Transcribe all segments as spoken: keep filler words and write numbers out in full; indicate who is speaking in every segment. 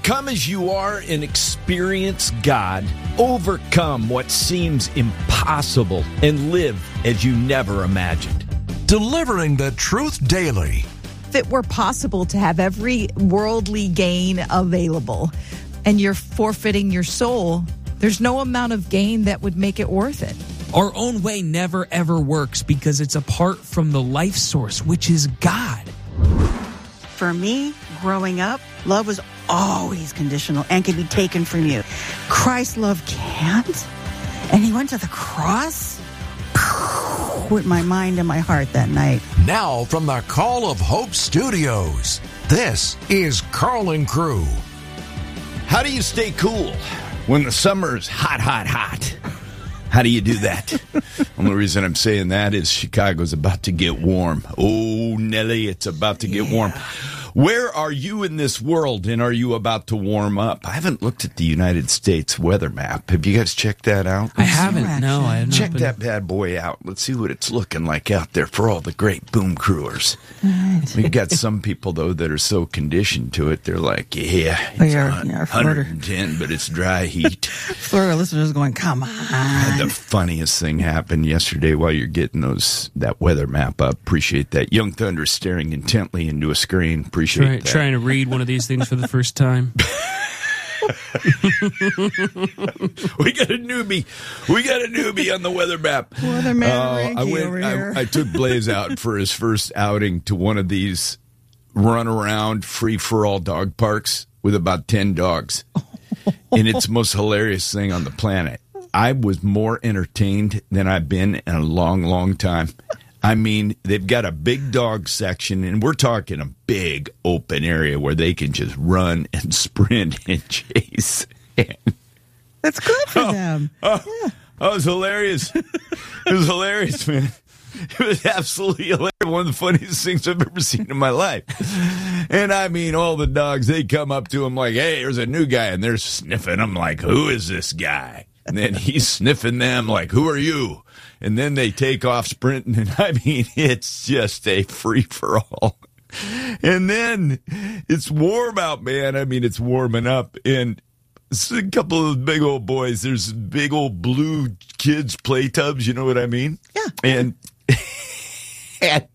Speaker 1: Come as you are and experience God. Overcome what seems impossible and live as you never imagined.
Speaker 2: Delivering the truth daily.
Speaker 3: If it were possible to have every worldly gain available and you're forfeiting your soul, there's no amount of gain that would make it worth it.
Speaker 4: Our own way never, ever works because it's apart from the life source, which is God.
Speaker 5: For me, growing up, love was always conditional and could be taken from you. Christ's love can't. And he went to the cross with my mind and my heart that night.
Speaker 2: Now from the Call of Hope Studios, this is Carl and Crew.
Speaker 1: How do you stay cool when the summer's hot, hot, hot? How do you do that? Only reason I'm saying that is Chicago's about to get warm. Oh, Nelly, it's about to get yeah. warm. Where are you in this world, and are you about to warm up? I haven't looked at the United States weather map. Have you guys checked that out?
Speaker 4: I haven't, no. I have not
Speaker 1: Check
Speaker 4: been...
Speaker 1: that bad boy out. Let's see what it's looking like out there for all the great boom crewers.
Speaker 5: Right.
Speaker 1: We've got some people, though, that are so conditioned to it, they're like, yeah, it's
Speaker 5: oh, you're,
Speaker 1: one
Speaker 5: you're
Speaker 1: hundred ten, but it's dry heat.
Speaker 5: Florida listeners going, come on.
Speaker 1: I had the funniest thing happen yesterday while you're getting those that weather map up. Appreciate that. Young Thunder staring intently into a screen. Appreciate
Speaker 4: Try,
Speaker 1: that.
Speaker 4: Trying to read one of these things for the first time.
Speaker 1: We got a newbie. We got a newbie on the weather map.
Speaker 5: Weatherman
Speaker 1: uh, I went.
Speaker 5: over here.
Speaker 1: I, I took Blaze out for his first outing to one of these run around free for all dog parks with about ten dogs, and it's the most hilarious thing on the planet. I was more entertained than I've been in a long, long time. I mean, they've got a big dog section, and we're talking a big open area where they can just run and sprint and chase.
Speaker 5: That's good for
Speaker 1: oh,
Speaker 5: them.
Speaker 1: Oh,
Speaker 5: yeah.
Speaker 1: That was hilarious. It was hilarious, man. It was absolutely hilarious. One of the funniest things I've ever seen in my life. And I mean, all the dogs, they come up to him like, hey, there's a new guy, and they're sniffing him like, who is this guy? And then he's sniffing them like, who are you? And then they take off sprinting, and I mean, it's just a free-for-all. And then it's warm out, man. I mean, it's warming up, and it's a couple of big old boys. There's big old blue kids' play tubs, you know what I mean?
Speaker 5: Yeah.
Speaker 1: And, and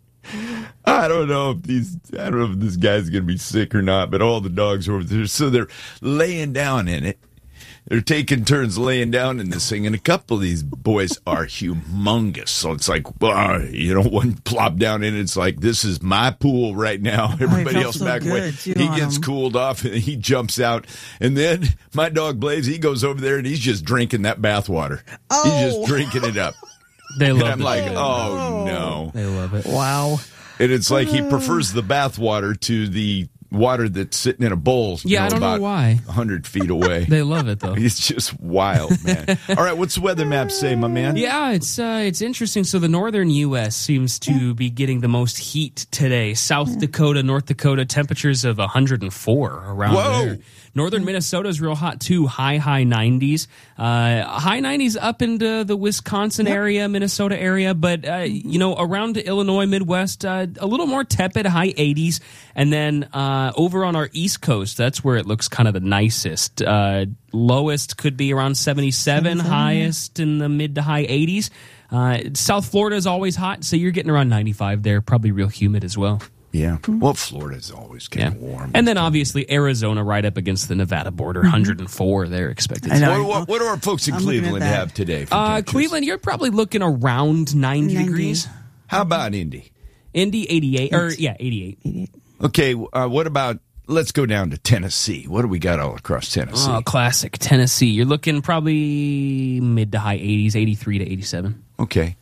Speaker 1: I don't know if these, I don't know if this guy's going to be sick or not, but all the dogs are over there. So they're laying down in it. They're taking turns laying down in this thing, and a couple of these boys are humongous. So it's like, uh, you know, one plop down in it. It's like, this is my pool right now. Everybody
Speaker 5: oh,
Speaker 1: else
Speaker 5: so
Speaker 1: back away.
Speaker 5: He
Speaker 1: gets
Speaker 5: him.
Speaker 1: cooled off, and he jumps out. And then my dog Blaze, he goes over there, and he's just drinking that bath water.
Speaker 5: Oh.
Speaker 1: He's just drinking it up.
Speaker 4: They love
Speaker 1: and I'm
Speaker 4: it.
Speaker 1: like, oh, no.
Speaker 4: They love it.
Speaker 5: Wow.
Speaker 1: And it's like he prefers the bath water to the water that's sitting in a bowl.
Speaker 4: Yeah,
Speaker 1: you know,
Speaker 4: I don't
Speaker 1: about
Speaker 4: know why.
Speaker 1: one hundred feet away.
Speaker 4: They love it, though.
Speaker 1: It's just wild, man. All right, what's the weather map say, my man?
Speaker 4: Yeah, it's uh, it's interesting. So the northern U S seems to be getting the most heat today. South Dakota, North Dakota, temperatures of one hundred four around
Speaker 1: Whoa.
Speaker 4: there. Northern Minnesota is real hot, too. High, high nineties. Uh, high nineties up into the Wisconsin yep. area, Minnesota area. But, uh, you know, around Illinois, Midwest, uh, a little more tepid, high eighties. And then uh, over on our East Coast, that's where it looks kind of the nicest. Uh, lowest could be around seventy-seven, highest in the mid to high eighties. Uh, South Florida is always hot, so you're getting around ninety-five there. Probably real humid as well.
Speaker 1: Yeah. Well, Florida's always kind of
Speaker 4: yeah.
Speaker 1: warm.
Speaker 4: And then obviously Arizona right up against the Nevada border, one hundred four they're expected to.
Speaker 1: What, what, what do our folks in
Speaker 5: I'm
Speaker 1: Cleveland have today? For
Speaker 4: uh, Cleveland, you're probably looking around ninety, ninety degrees.
Speaker 1: How about Indy?
Speaker 4: Indy, eighty-eight. Or, yeah, eighty-eight.
Speaker 5: eighty-eight.
Speaker 1: Okay, uh, what about, let's go down to Tennessee. What do we got all across Tennessee?
Speaker 4: Oh, classic Tennessee. You're looking probably mid to high eighties, eighty-three to eighty-seven.
Speaker 1: Okay.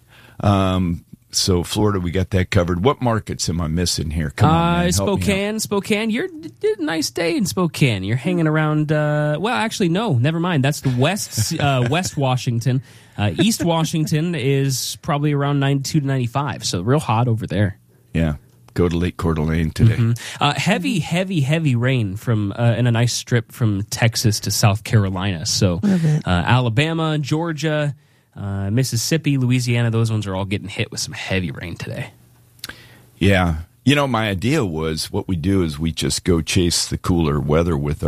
Speaker 1: Um, so Florida, we got that covered. What markets am I missing here? Come on,
Speaker 4: uh,
Speaker 1: man. Help
Speaker 4: Spokane, Spokane. You're did a nice day in Spokane. You're hanging around. Uh, well, actually, no, never mind. That's the West uh, West Washington. Uh, East Washington is probably around ninety-two to ninety-five. So real hot over there.
Speaker 1: Yeah. Go to Lake Coeur d'Alene today.
Speaker 4: Mm-hmm. Uh, heavy, heavy, heavy rain from uh, in a nice strip from Texas to South Carolina. So uh, Alabama, Georgia, uh, Mississippi, Louisiana, those ones are all getting hit with some heavy rain today.
Speaker 1: Yeah. You know, my idea was what we do is we just go chase the cooler weather with